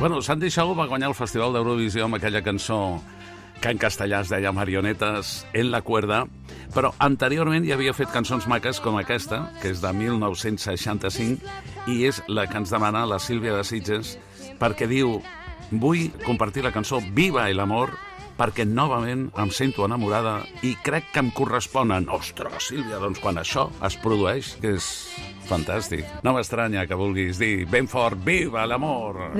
Bueno, Sandy Shaw va guanyar el Festival d'Eurovisió amb aquella cançó que en castellà es deia Marionetas en la cuerda, però anteriorment ja havia fet cançons maques com aquesta, que és de 1965, i és la que ens demana la Sílvia de Sitges, perquè diu: vull compartir la cançó Viva el amor, perquè novament em sento enamorada i crec que em corresponen. Ostres, Sílvia, doncs quan això es produeix, que és fantàstic. No m'estranya que vulguis dir ben fort Viva l'amor.